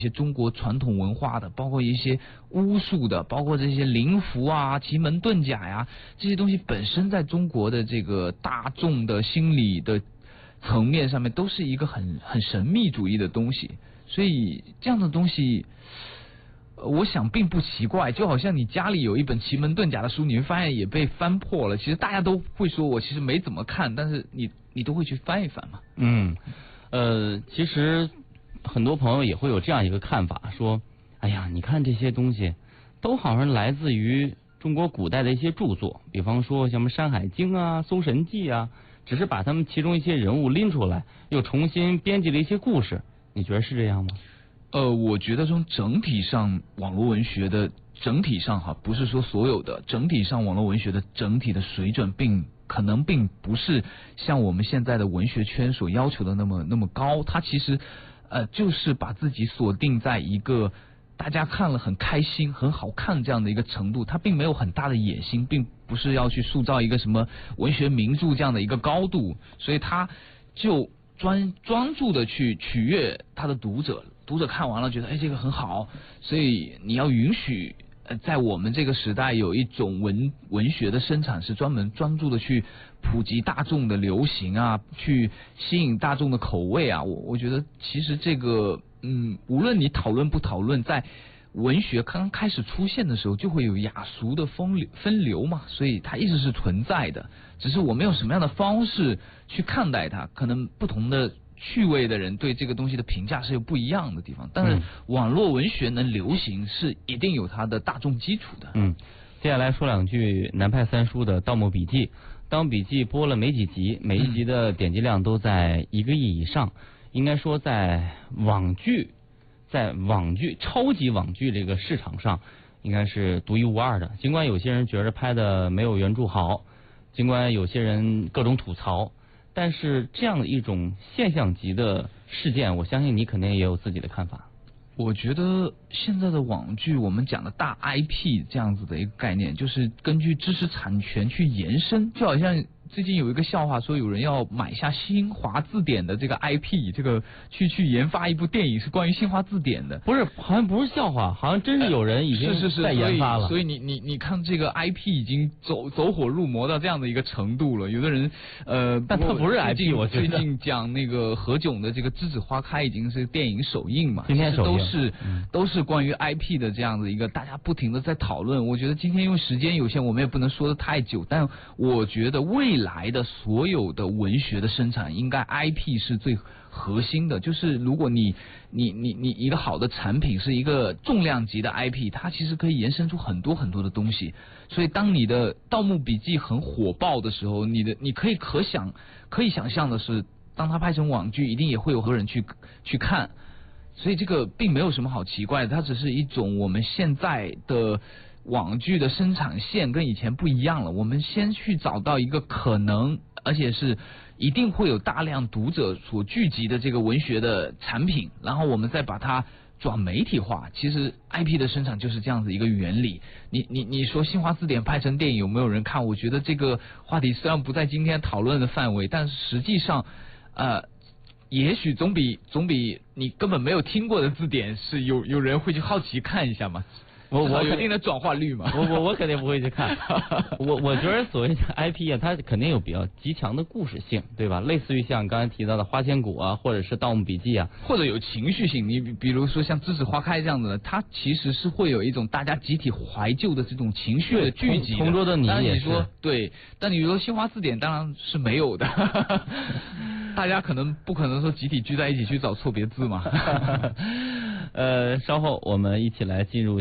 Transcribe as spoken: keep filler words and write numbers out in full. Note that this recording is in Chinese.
一些中国传统文化的，包括一些巫术的，包括这些灵符啊、奇门遁甲呀，这些东西本身在中国的这个大众的心理的层面上面，都是一个很很神秘主义的东西。所以这样的东西，我想并不奇怪。就好像你家里有一本奇门遁甲的书，你会发现也被翻破了。其实大家都会说我其实没怎么看，但是你你都会去翻一翻嘛。 嗯，呃，其实很多朋友也会有这样一个看法，说，哎呀，你看这些东西都好像来自于中国古代的一些著作，比方说像什么《山海经》啊、《搜神记》啊，只是把他们其中一些人物拎出来，又重新编辑了一些故事。你觉得是这样吗？ 呃，我觉得从整体上，网络文学的整体上哈，不是说所有的，整体上网络文学的整体的水准并可能并不是像我们现在的文学圈所要求的那么那么高。它其实呃就是把自己锁定在一个大家看了很开心、很好看这样的一个程度，它并没有很大的野心，并不是要去塑造一个什么文学名著这样的一个高度，所以它就专专注的去取悦他的读者，读者看完了觉得哎这个很好，所以你要允许呃在我们这个时代有一种文文学的生产是专门专注的去普及大众的流行啊，去吸引大众的口味啊。我我觉得其实这个嗯，无论你讨论不讨论，在文学刚开始出现的时候就会有雅俗的风流分流嘛，所以它一直是存在的，只是我们用什么样的方式去看待它，可能不同的趣味的人对这个东西的评价是有不一样的地方。但是网络文学能流行是一定有它的大众基础的。 嗯，接下来说两句南派三叔的《盗墓笔记》。《盗墓笔记》播了没几集，每一集的点击量都在一个亿以上，应该说在网剧。在网剧超级网剧这个市场上应该是独一无二的，尽管有些人觉得拍的没有原著好，尽管有些人各种吐槽，但是这样的一种现象级的事件，我相信你肯定也有自己的看法。 我觉得现在的网剧，我们讲的大 I P 这样子的一个概念，就是根据知识产权去延伸，就好像最近有一个笑话说有人要买下新华字典的这个 I P， 这个去去研发一部电影是关于新华字典的。 不是，好像不是笑话，好像真是有人已经在研发了。 是是是，所以所以你你你看这个 I P 已经走走火入魔到这样的一个程度了。有的人呃， 但它不是 I P， 我觉得最近讲那个何炅的这个《栀子花开》已经是电影首映嘛， 今天首映都是、嗯、都是关于 I P 的这样的一个，大家不停的在讨论。我觉得今天因为时间有限，我们也不能说的太久，但我觉得未来的所有的文学的生产，应该 I P 是最核心的。就是如果你你你你一个好的产品是一个重量级的 I P， 它其实可以延伸出很多很多的东西。所以当你的《盗墓笔记》很火爆的时候，你的你可以可想可以想象的是，当它拍成网剧，一定也会有很多人去去看。所以这个并没有什么好奇怪的，它只是一种我们现在的网剧的生产线跟以前不一样了。我们先去找到一个可能，而且是一定会有大量读者所聚集的这个文学的产品，然后我们再把它转媒体化。其实 I P 的生产就是这样子一个原理。你你你说新华字典拍成电影有没有人看？我觉得这个话题虽然不在今天讨论的范围，但是实际上呃也许总比总比你根本没有听过的字典是有有人会去好奇看一下嘛。我我有一定的转化率嘛。 我我我肯定不会去看。我我觉得所谓的 I P 啊，它肯定有比较极强的故事性，对吧？类似于像刚才提到的《花千骨》啊，或者是《盗墓笔记》啊， 或者有情绪性。你比如说像《栀子花开》这样子的，它其实是会有一种大家集体怀旧的这种情绪的聚集的。 同桌的你也是。 说对，但你说新华字典当然是没有的。大家可能不可能说集体聚在一起去找错别字嘛。 呃，稍后我们一起来进入